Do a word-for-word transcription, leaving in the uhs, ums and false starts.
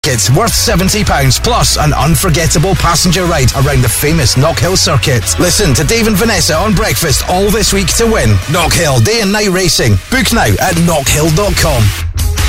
It's worth seventy pounds plus an unforgettable passenger ride around the famous Knockhill circuit. Listen to Dave and Vanessa on Breakfast all this week to win. Knockhill Day and Night Racing. Book now at knockhill dot com.